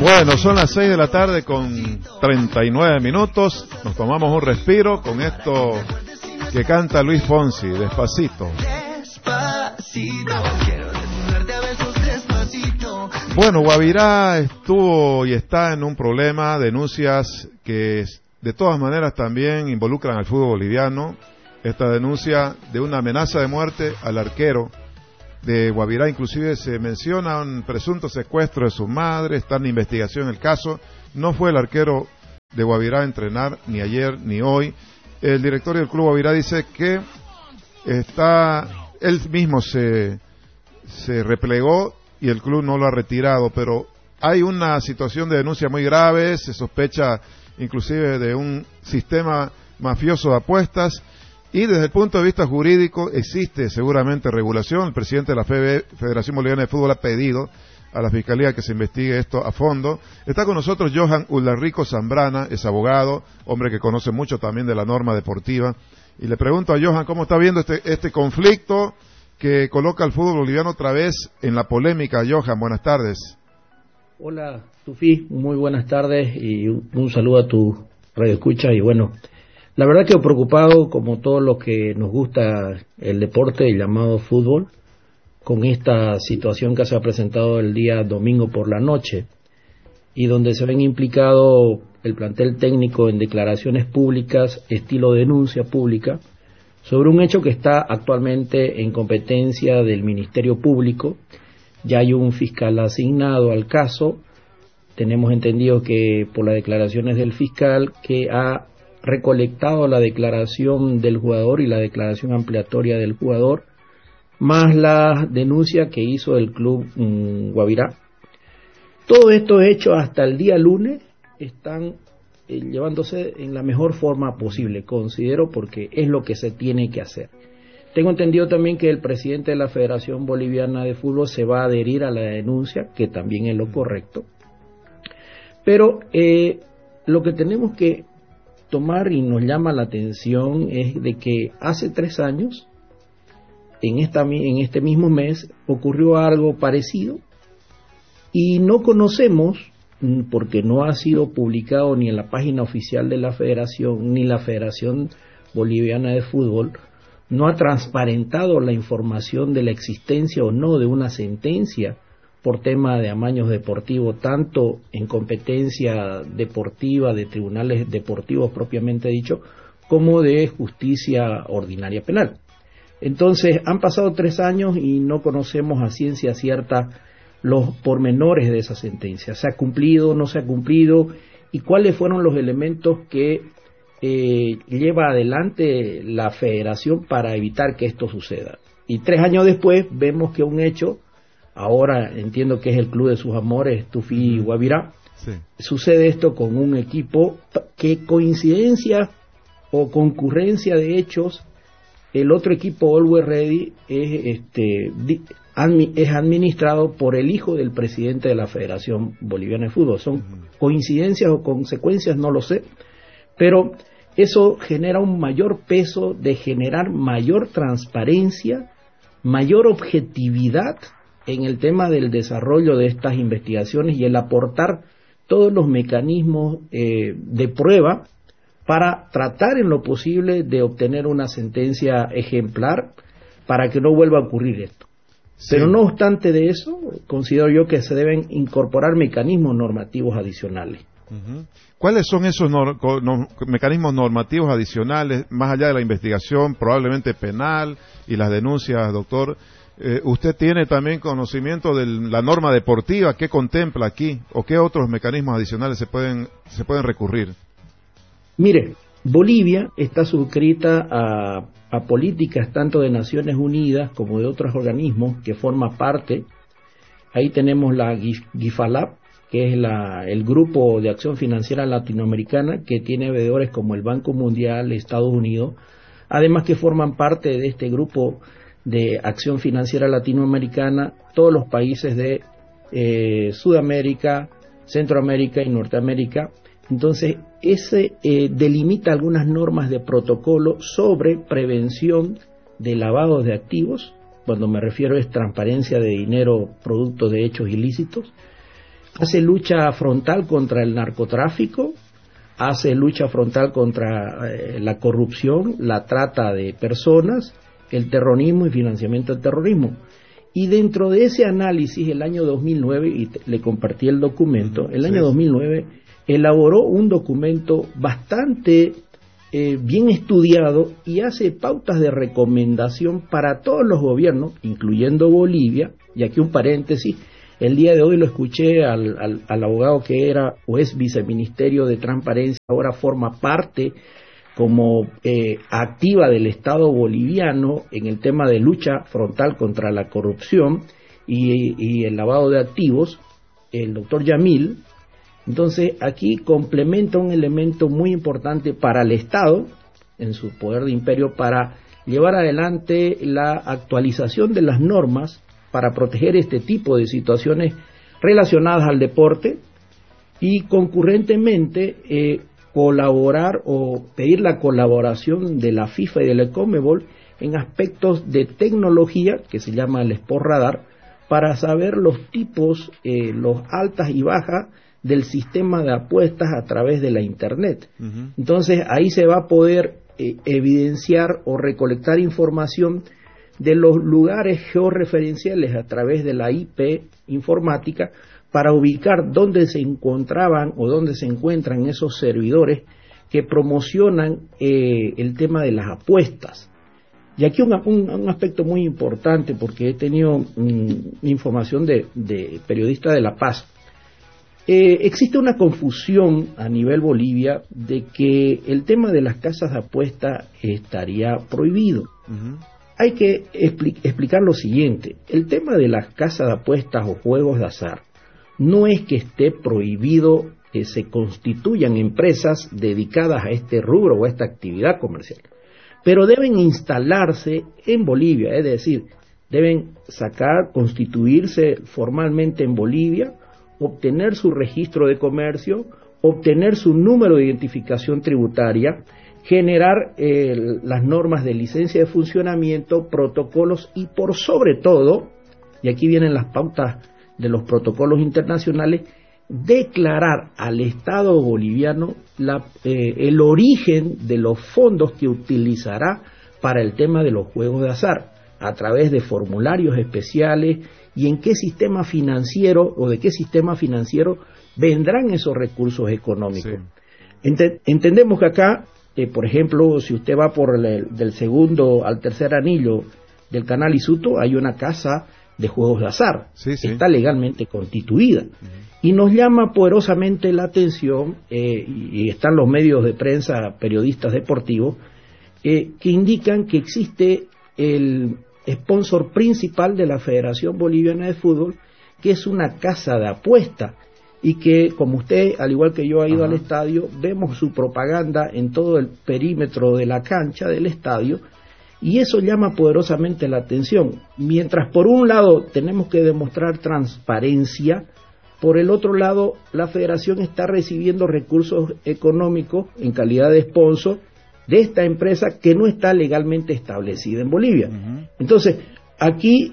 Bueno, son las 6 de la tarde con 39 minutos. Nos tomamos un respiro con esto que canta Luis Fonsi, Despacito. Bueno, Guavirá estuvo y está en un problema, denuncias que de todas maneras también involucran al fútbol boliviano. Esta denuncia de una amenaza de muerte al arquero de Guavirá, inclusive se menciona un presunto secuestro de su madre, está en investigación el caso. No fue el arquero de Guavirá a entrenar ni ayer ni hoy. El directorio del club Guavirá dice que él mismo se replegó y el club no lo ha retirado, pero hay una situación de denuncia muy grave, se sospecha inclusive de un sistema mafioso de apuestas. Y desde el punto de vista jurídico existe seguramente regulación. El presidente de la Federación Boliviana de Fútbol ha pedido a la Fiscalía que se investigue esto a fondo. Está con nosotros Johan Ullarrico Zambrana, es abogado, hombre que conoce mucho también de la norma deportiva. Y le pregunto a Johan cómo está viendo este conflicto que coloca al fútbol boliviano otra vez en la polémica. Johan, buenas tardes. Hola, Tufi, muy buenas tardes y un saludo a tu radioescucha. Y bueno, la verdad que preocupado, como todos los que nos gusta el deporte llamado fútbol, con esta situación que se ha presentado el día domingo por la noche y donde se ven implicado el plantel técnico en declaraciones públicas, estilo denuncia pública, sobre un hecho que está actualmente en competencia del Ministerio Público. Ya hay un fiscal asignado al caso. Tenemos entendido que por las declaraciones del fiscal que ha recolectado la declaración del jugador y la declaración ampliatoria del jugador, más la denuncia que hizo el club Guavirá. Todos estos hechos hasta el día lunes están llevándose en la mejor forma posible, considero, porque es lo que se tiene que hacer. Tengo entendido también que el presidente de la Federación Boliviana de Fútbol se va a adherir a la denuncia, que también es lo correcto. Pero lo que tenemos que tomar y nos llama la atención es de que hace 3 años, en este mismo mes, ocurrió algo parecido y no conocemos, porque no ha sido publicado ni en la página oficial de la Federación, ni la Federación Boliviana de Fútbol, no ha transparentado la información de la existencia o no de una sentencia por tema de amaños deportivos, tanto en competencia deportiva de tribunales deportivos propiamente dicho, como de justicia ordinaria penal. Entonces, han pasado 3 años y no conocemos a ciencia cierta los pormenores de esa sentencia. ¿Se ha cumplido, no se ha cumplido? ¿Y cuáles fueron los elementos que lleva adelante la federación para evitar que esto suceda? Y 3 años después vemos que un hecho, ahora entiendo que es el club de sus amores, Tufi Guavirá, sí. Sucede esto con un equipo que, coincidencia o concurrencia de hechos, el otro equipo, Always Ready, es administrado por el hijo del presidente de la Federación Boliviana de Fútbol. Son coincidencias o consecuencias, no lo sé, pero eso genera un mayor peso de generar mayor transparencia, mayor objetividad en el tema del desarrollo de estas investigaciones y el aportar todos los mecanismos de prueba para tratar en lo posible de obtener una sentencia ejemplar para que no vuelva a ocurrir esto. Sí. Pero no obstante de eso, considero yo que se deben incorporar mecanismos normativos adicionales. Uh-huh. ¿Cuáles son esos mecanismos normativos adicionales, más allá de la investigación probablemente penal y las denuncias, doctor? ¿Usted tiene también conocimiento de la norma deportiva? ¿Qué contempla aquí? ¿O qué otros mecanismos adicionales se pueden recurrir? Mire, Bolivia está suscrita a políticas tanto de Naciones Unidas como de otros organismos que forman parte. Ahí tenemos la GIFALAP, que es el Grupo de Acción Financiera Latinoamericana, que tiene veedores como el Banco Mundial, Estados Unidos, además que forman parte de este Grupo de Acción Financiera Latinoamericana todos los países de Sudamérica, Centroamérica y Norteamérica. Entonces, ese delimita algunas normas de protocolo sobre prevención de lavado de activos. Cuando me refiero es transparencia de dinero producto de hechos ilícitos, hace lucha frontal contra el narcotráfico, hace lucha frontal contra la corrupción, la trata de personas, el terrorismo y financiamiento del terrorismo. Y dentro de ese análisis, el año 2009, y le compartí el documento, el año 2009 elaboró un documento bastante bien estudiado y hace pautas de recomendación para todos los gobiernos, incluyendo Bolivia. Y aquí un paréntesis, el día de hoy lo escuché al abogado que era o es viceministerio de Transparencia, ahora forma parte como activa del Estado boliviano en el tema de lucha frontal contra la corrupción y el lavado de activos, el doctor Yamil. Entonces aquí complementa un elemento muy importante para el Estado, en su poder de imperio, para llevar adelante la actualización de las normas para proteger este tipo de situaciones relacionadas al deporte y concurrentemente colaborar o pedir la colaboración de la FIFA y de la Conmebol en aspectos de tecnología que se llama el Sport Radar para saber los tipos, los altas y bajas del sistema de apuestas a través de la internet. Entonces ahí se va a poder evidenciar o recolectar información de los lugares georreferenciales a través de la IP informática para ubicar dónde se encontraban o dónde se encuentran esos servidores que promocionan el tema de las apuestas. Y aquí un aspecto muy importante, porque he tenido información de periodistas de La Paz. Existe una confusión a nivel Bolivia de que el tema de las casas de apuesta estaría prohibido. Hay que explicar lo siguiente: el tema de las casas de apuestas o juegos de azar no es que esté prohibido que se constituyan empresas dedicadas a este rubro o a esta actividad comercial, pero deben instalarse en Bolivia, es decir, deben constituirse formalmente en Bolivia, obtener su registro de comercio, obtener su número de identificación tributaria, generar las normas de licencia de funcionamiento, protocolos y por sobre todo, y aquí vienen las pautas de los protocolos internacionales, declarar al Estado boliviano el origen de los fondos que utilizará para el tema de los juegos de azar, a través de formularios especiales y en qué sistema financiero o de qué sistema financiero vendrán esos recursos económicos. Sí. Entendemos que acá, por ejemplo, si usted va por del segundo al tercer anillo del canal Isuto, hay una casa de juegos de azar, está legalmente constituida. Y nos llama poderosamente la atención, y están los medios de prensa, periodistas deportivos, que indican que existe el sponsor principal de la Federación Boliviana de Fútbol, que es una casa de apuesta, y que, como usted, al igual que yo, ha ido al estadio, vemos su propaganda en todo el perímetro de la cancha del estadio, y eso llama poderosamente la atención. Mientras por un lado tenemos que demostrar transparencia, por el otro lado la federación está recibiendo recursos económicos en calidad de sponsor de esta empresa que no está legalmente establecida en Bolivia. Entonces, aquí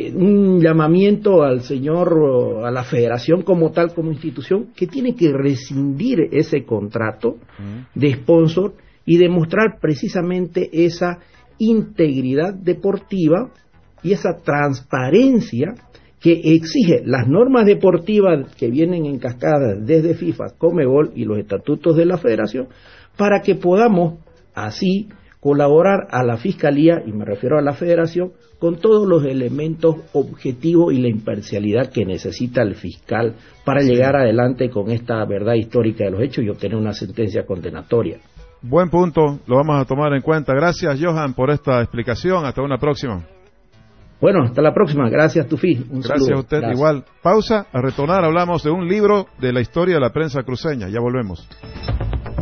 un llamamiento al señor, a la federación como tal, como institución, que tiene que rescindir ese contrato de sponsor y demostrar precisamente esa integridad deportiva y esa transparencia que exige las normas deportivas que vienen en cascada desde FIFA, Conmebol y los estatutos de la federación, para que podamos así colaborar a la Fiscalía, y me refiero a la Federación, con todos los elementos objetivos y la imparcialidad que necesita el fiscal para llegar adelante con esta verdad histórica de los hechos y obtener una sentencia condenatoria. Buen punto, lo vamos a tomar en cuenta. Gracias, Johan, por esta explicación. Hasta una próxima. Bueno, hasta la próxima. Gracias, Tufi. Gracias saludo. a usted. Gracias. Igual. Pausa. A retornar hablamos de un libro de la historia de la prensa cruceña. Ya volvemos.